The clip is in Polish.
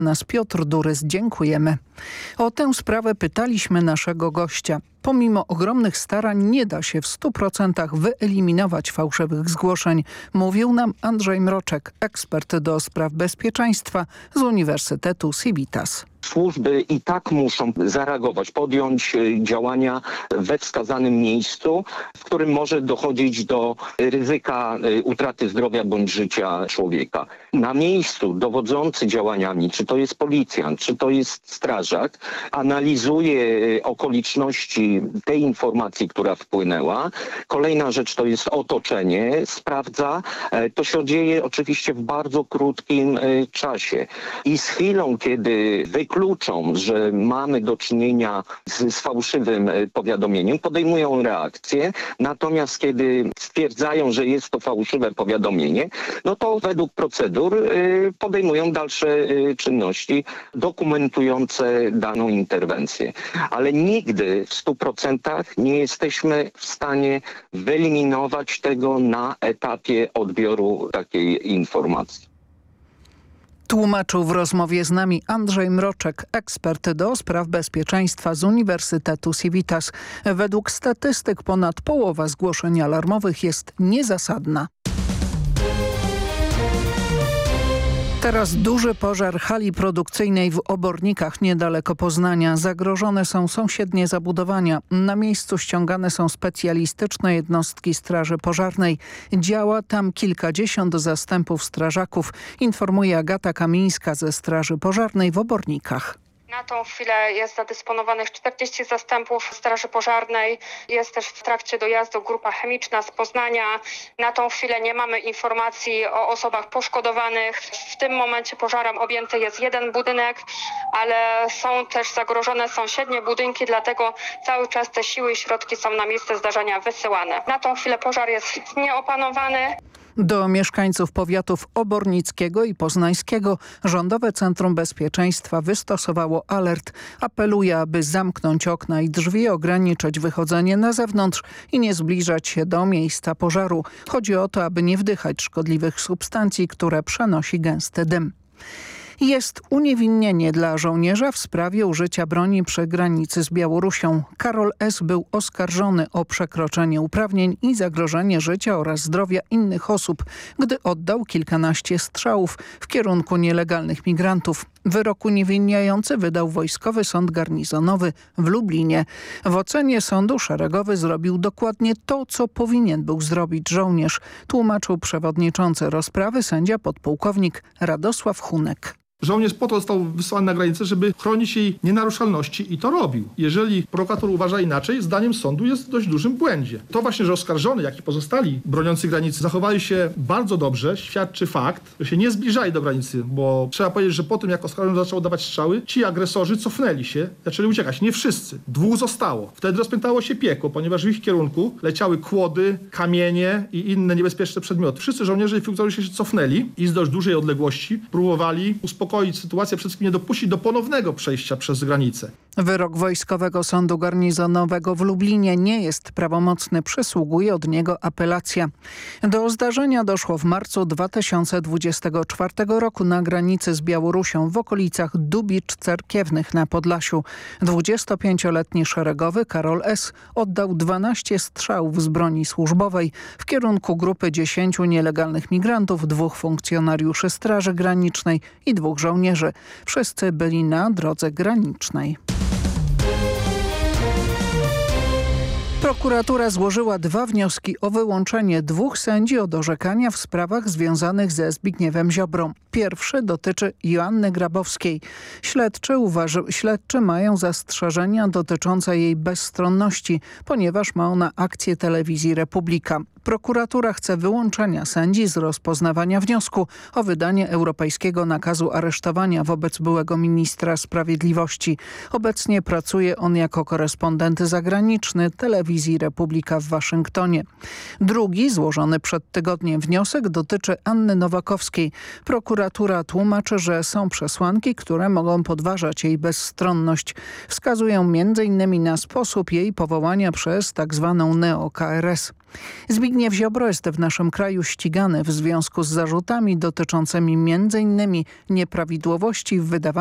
Nas Piotr Durys. Dziękujemy. O tę sprawę pytaliśmy naszego gościa. Pomimo ogromnych starań nie da się w 100% wyeliminować fałszywych zgłoszeń, mówił nam Andrzej Mroczek, ekspert do spraw bezpieczeństwa z Uniwersytetu Civitas. Służby i tak muszą zareagować, podjąć działania we wskazanym miejscu, w którym może dochodzić do ryzyka utraty zdrowia bądź życia człowieka. Na miejscu dowodzący działaniami, czy to jest policjant, czy to jest strażak, analizuje okoliczności tej informacji, która wpłynęła. Kolejna rzecz to jest otoczenie, sprawdza. To się dzieje oczywiście w bardzo krótkim czasie. I z chwilą, kiedy wykluczą, że mamy do czynienia z fałszywym powiadomieniem, podejmują reakcję. Natomiast kiedy stwierdzają, że jest to fałszywe powiadomienie, no to według procedur podejmują dalsze czynności dokumentujące daną interwencję. Ale nigdy w 100% nie jesteśmy w stanie wyeliminować tego na etapie odbioru takiej informacji. Tłumaczył w rozmowie z nami Andrzej Mroczek, ekspert do spraw bezpieczeństwa z Uniwersytetu Civitas. Według statystyk ponad połowa zgłoszeń alarmowych jest niezasadna. Teraz duży pożar hali produkcyjnej w Obornikach niedaleko Poznania. Zagrożone są sąsiednie zabudowania. Na miejscu ściągane są specjalistyczne jednostki Straży Pożarnej. Działa tam kilkadziesiąt zastępów strażaków, informuje Agata Kamińska ze Straży Pożarnej w Obornikach. Na tą chwilę jest zadysponowanych 40 zastępów Straży Pożarnej. Jest też w trakcie dojazdu grupa chemiczna z Poznania. Na tą chwilę nie mamy informacji o osobach poszkodowanych. W tym momencie pożarem objęty jest jeden budynek, ale są też zagrożone sąsiednie budynki, dlatego cały czas te siły i środki są na miejsce zdarzenia wysyłane. Na tą chwilę pożar jest nieopanowany. Do mieszkańców powiatów obornickiego i poznańskiego Rządowe Centrum Bezpieczeństwa wystosowało alert. Apeluje, aby zamknąć okna i drzwi, ograniczyć wychodzenie na zewnątrz i nie zbliżać się do miejsca pożaru. Chodzi o to, aby nie wdychać szkodliwych substancji, które przenosi gęsty dym. Jest uniewinnienie dla żołnierza w sprawie użycia broni przy granicy z Białorusią. Karol S. był oskarżony o przekroczenie uprawnień i zagrożenie życia oraz zdrowia innych osób, gdy oddał kilkanaście strzałów w kierunku nielegalnych migrantów. Wyrok uniewinniający wydał Wojskowy Sąd Garnizonowy w Lublinie. W ocenie sądu szeregowy zrobił dokładnie to, co powinien był zrobić żołnierz, tłumaczył przewodniczący rozprawy sędzia podpułkownik Radosław Hunek. Żołnierz po to został wysłany na granicę, żeby chronić jej nienaruszalności i to robił. Jeżeli prokurator uważa inaczej, zdaniem sądu jest w dość dużym błędzie. To właśnie, że oskarżony, jak i pozostali broniący granicy zachowali się bardzo dobrze, świadczy fakt, że się nie zbliżali do granicy, bo trzeba powiedzieć, że po tym, jak oskarżony zaczął dawać strzały, ci agresorzy cofnęli się, zaczęli uciekać. Nie wszyscy. 2 zostało. Wtedy rozpętało się piekło, ponieważ w ich kierunku leciały kłody, kamienie i inne niebezpieczne przedmioty. Wszyscy żołnierze i funkcjonariusze się cofnęli i z dość dużej odległości próbowali uspokoić sytuację, przede wszystkim nie dopuścić do ponownego przejścia przez granicę. Wyrok Wojskowego Sądu Garnizonowego w Lublinie nie jest prawomocny. Przysługuje od niego apelacja. Do zdarzenia doszło w marcu 2024 roku na granicy z Białorusią w okolicach Dubicz Cerkiewnych na Podlasiu. 25-letni szeregowy Karol S. oddał 12 strzałów z broni służbowej w kierunku grupy 10 nielegalnych migrantów, 2 funkcjonariuszy Straży Granicznej i 2 żołnierzy. Wszyscy byli na drodze granicznej. Prokuratura złożyła 2 wnioski o wyłączenie 2 sędziów od orzekania w sprawach związanych ze Zbigniewem Ziobrą. Pierwszy dotyczy Joanny Grabowskiej. Śledczy mają zastrzeżenia dotyczące jej bezstronności, ponieważ ma ona akcję telewizji Republika. Prokuratura chce wyłączenia sędzi z rozpoznawania wniosku o wydanie europejskiego nakazu aresztowania wobec byłego ministra sprawiedliwości. Obecnie pracuje on jako korespondent zagraniczny telewizji Republika w Waszyngtonie. Drugi, złożony przed tygodniem wniosek dotyczy Anny Nowakowskiej. Prokuratura tłumaczy, że są przesłanki, które mogą podważać jej bezstronność. Wskazują m.in. na sposób jej powołania przez tzw. neo-KRS. Zbigniew Ziobro jest w naszym kraju ścigany w związku z zarzutami dotyczącymi m.in. nieprawidłowości w wydawaniu